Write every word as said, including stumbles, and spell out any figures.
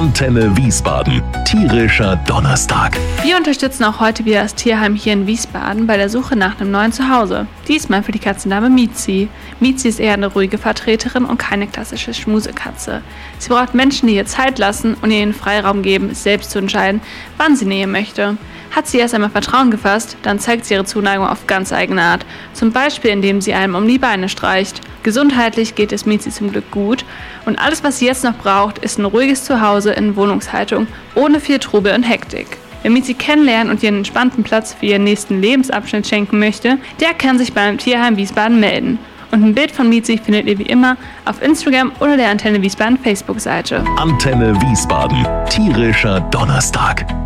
Antenne Wiesbaden. Tierischer Donnerstag. Wir unterstützen auch heute wieder das Tierheim hier in Wiesbaden bei der Suche nach einem neuen Zuhause. Diesmal für die Katzendame Mizi. Mizi ist eher eine ruhige Vertreterin und keine klassische Schmusekatze. Sie braucht Menschen, die ihr Zeit lassen und ihr den Freiraum geben, selbst zu entscheiden, wann sie nähen möchte. Hat sie erst einmal Vertrauen gefasst, dann zeigt sie ihre Zuneigung auf ganz eigene Art. Zum Beispiel, indem sie einem um die Beine streicht. Gesundheitlich geht es Mizi zum Glück gut und alles, was sie jetzt noch braucht, ist ein ruhiges Zuhause in Wohnungshaltung, ohne viel Trubel und Hektik. Wer Mizi kennenlernen und ihr einen entspannten Platz für ihren nächsten Lebensabschnitt schenken möchte, der kann sich beim Tierheim Wiesbaden melden. Und ein Bild von Mizi findet ihr wie immer auf Instagram oder der Antenne Wiesbaden Facebook-Seite. Antenne Wiesbaden. Tierischer Donnerstag.